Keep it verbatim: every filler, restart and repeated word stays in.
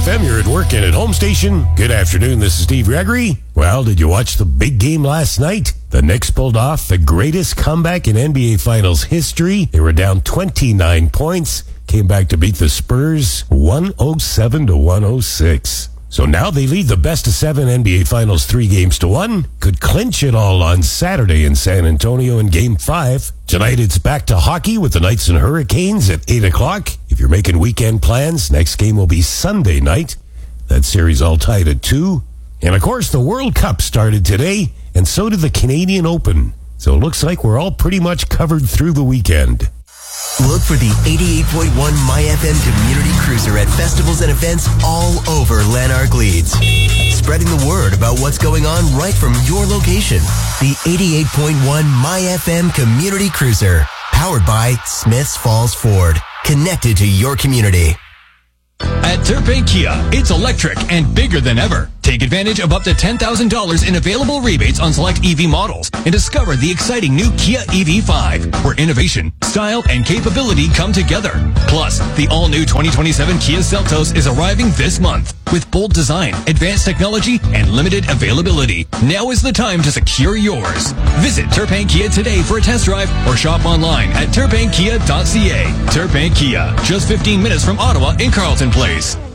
F M, you're at work and at home station. Good afternoon, this is Steve Gregory. Well, did you watch the big game last night? The Knicks pulled off the greatest comeback in N B A Finals history. They were down twenty-nine points, came back to beat the Spurs one oh seven to one oh six. So now they lead the best of seven N B A Finals three games to one. Could clinch it all on Saturday in San Antonio in Game five. Tonight it's back to hockey with the Knights and Hurricanes at eight o'clock. If you're making weekend plans, next game will be Sunday night. That series all tied at two. And of course, the World Cup started today, and so did the Canadian Open. So it looks like we're all pretty much covered through the weekend. Look for the eighty-eight point one My F M Community Cruiser at festivals and events all over Lanark Leeds. Spreading the word about what's going on right from your location. The eighty-eight point one My F M Community Cruiser. Powered by Smiths Falls Ford. Connected to your community. At Turpin Kia, it's electric and bigger than ever. Take advantage of up to ten thousand dollars in available rebates on select E V models and discover the exciting new Kia E V five, where innovation, style, and capability come together. Plus, the all-new twenty twenty-seven Kia Seltos is arriving this month with bold design, advanced technology, and limited availability. Now is the time to secure yours. Visit Turpin Kia today for a test drive or shop online at turpin kia dot c a. Turpin Kia, just fifteen minutes from Ottawa in Carleton Place.